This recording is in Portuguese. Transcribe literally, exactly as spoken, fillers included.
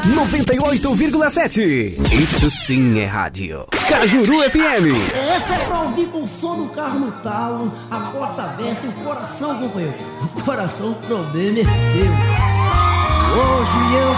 noventa e oito vírgula sete. Isso sim é rádio. Cajuru F M. Essa é pra ouvir com o som do carro no talo, a porta aberta e o coração, companheiro. O coração, o problema é seu. Hoje eu